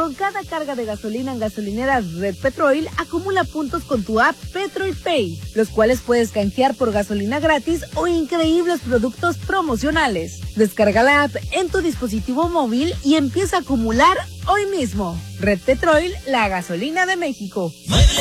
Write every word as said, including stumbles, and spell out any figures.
Con cada carga de gasolina en gasolineras Red Petrol, acumula puntos con tu app Petrol Pay, los cuales puedes canjear por gasolina gratis o increíbles productos promocionales. Descarga la app en tu dispositivo móvil y empieza a acumular hoy mismo. Red Petrol, la gasolina de México.